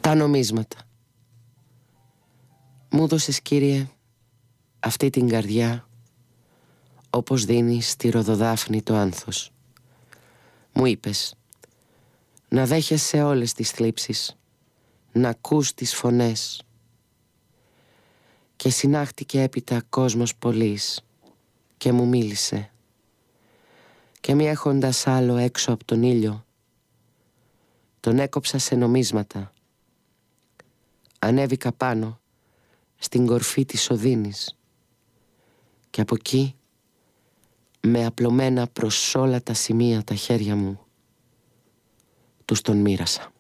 Τα νομίσματα. Μου δώσες, Κύριε, αυτή την καρδιά, όπως δίνεις στη Ροδοδάφνη το άνθος. Μου είπες να δέχεσαι όλες τις θλίψεις, να ακούς τις φωνές. Και συνάχτηκε έπειτα κόσμος πολύς και μου μίλησε. Και μη έχοντας άλλο έξω από τον ήλιο, τον έκοψα σε νομίσματα. Ανέβηκα πάνω στην κορφή της οδύνης και από εκεί, με απλωμένα προς όλα τα σημεία τα χέρια μου, τους τον μοίρασα.